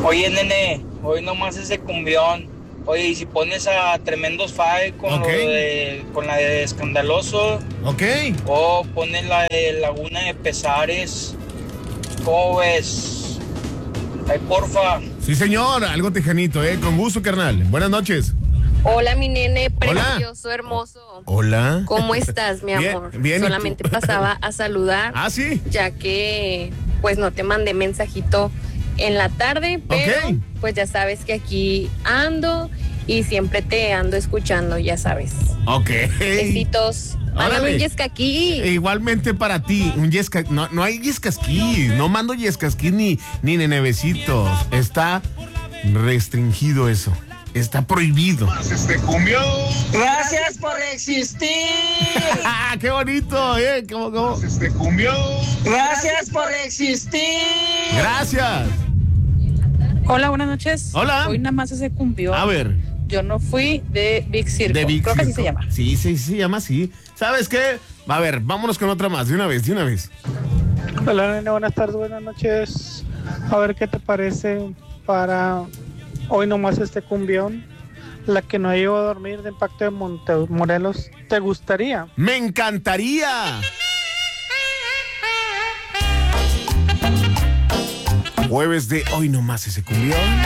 Oye, nene, hoy nomás ese cumbión. Oye, y si pones a Tremendos Five con, con la de Escandaloso. Ok. O pones la de Laguna de Pesares. ¿Cómo ves? Ay, porfa. Sí, señor, algo tejanito, con gusto, carnal. Buenas noches. Hola, mi nene Hola. precioso, hermoso. Hola. ¿Cómo estás, mi Bien, amor? bien, ¿y Solamente tú? pasaba a saludar. Ah, sí. Ya que, pues, no te mandé mensajito en la tarde, pero, Ok. pues, ya sabes que aquí ando y siempre te ando escuchando, ya sabes. Ok. Besitos. Mándame Órale. un yesca aquí. Igualmente para ti, un yesca, no hay yescasquí, no mando yescasquí ni nenevecitos. Está restringido eso. Está prohibido. Gracias por existir. ¡Qué bonito! ¿Cómo? Gracias por existir. Gracias. Hola, buenas noches. Hola. Hoy nada más ese cumbió. A ver. Yo no fui de Big Circo. De Big Creo que así Circo. se llama. Sí, se llama así. ¿Sabes qué? A ver, vámonos con otra más, de una vez. Hola, nene, buenas tardes, buenas noches. A ver qué te parece para hoy nomás este cumbión. La que no llevo a dormir de Impacto de Morelos. ¿Te gustaría? ¡Me encantaría! Jueves de hoy nomás ese cumbión.